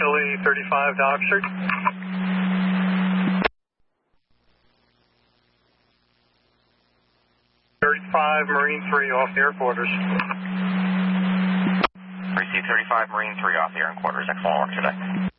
Chile 35 to Oxford. 35 Marine 3 off the air quarters. Receive 35 Marine 3 off the air and quarters. Excellent work today.